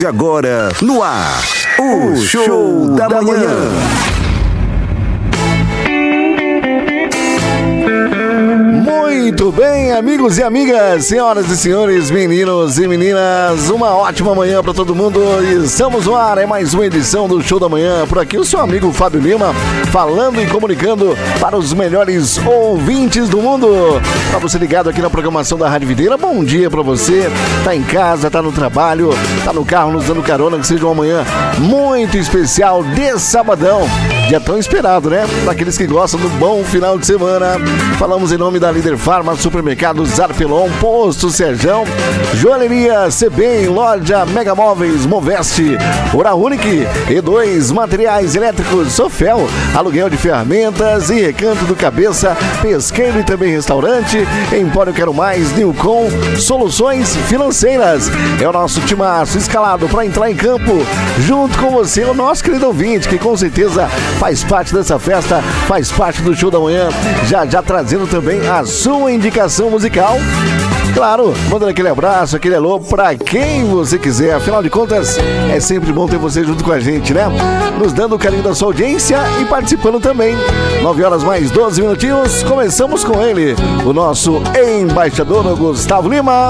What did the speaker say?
E agora, no ar, o Show da Manhã. Muito bem, amigos e amigas, senhoras e senhores, meninos e meninas, uma ótima manhã para todo mundo. Estamos no ar, é mais uma edição do Show da Manhã. Por aqui o seu amigo Fábio Lima, falando e comunicando para os melhores ouvintes do mundo. Para você ligado aqui na programação da Rádio Videira, bom dia para você. Tá em casa, tá no trabalho, tá no carro nos dando carona, que seja uma manhã muito especial de sabadão. Dia tão esperado, né? Para aqueles que gostam do bom final de semana. Falamos em nome da Líder Farma, Supermercado Zarpelon, Posto Serjão, Joalheria Sebem, Loja Mega Móveis, Moveste, Oral Unique, E2, Materiais Elétricos, Sofel, Aluguel de Ferramentas e Recanto do Cabeça, Pesqueiro e também Restaurante, Empório Quero Mais, Nilcom, Soluções Financeiras. É o nosso timaço escalado para entrar em campo junto com você, o nosso querido ouvinte, que com certeza faz parte dessa festa, faz parte do Show da Manhã, já trazendo também a sua indicação musical. Claro, mandando aquele abraço, aquele alô pra quem você quiser. Afinal de contas, é sempre bom ter você junto com a gente, né? Nos dando o carinho da sua audiência e participando também. 9 horas mais 12 minutinhos, começamos com ele, o nosso embaixador Gustavo Lima.